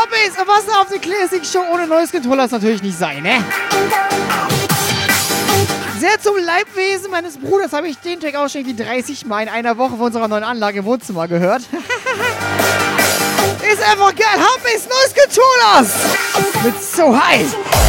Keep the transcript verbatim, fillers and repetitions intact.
Hobbys! Und was da auf der Classic Show ohne Noise Controller ist natürlich nicht sein, ne? Sehr zum Leibwesen meines Bruders habe ich den Track auch schon irgendwie dreißig Mal in einer Woche von unserer neuen Anlage im Wohnzimmer gehört. Ist einfach geil. Hobbys Noise Controllers! Mit So High!